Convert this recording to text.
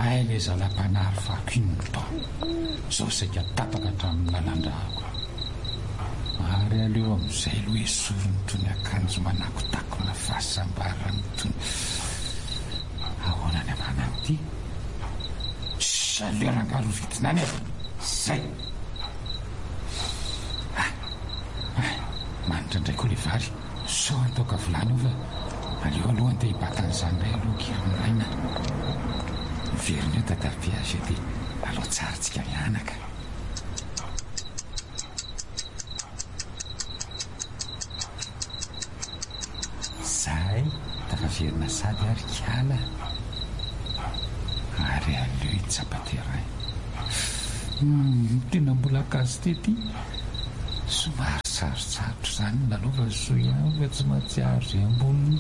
ay le zalam-panary fako iny no tao zao saika tapaka hatramin'ny lalandrahako ary aleo amin'izay aloha esorony tony akanjo manakotakona fahasambarany tony ahoana ny amanany ity aleo rangaro vitinany e zay manitra indray koa le vary sao ataoka vilany io fa aleo aloha andeha hibatan'izany ray aloha kirinaina miverina eo tatapiazy eo dia aloha tsarantsika mianaka zay tafaverina sady ary kiala ary aleo hitsapateray tena mbola kasitety somary sarotsarotra zany nalaova soa ihany fa tsy mahatsiaro zay amboniny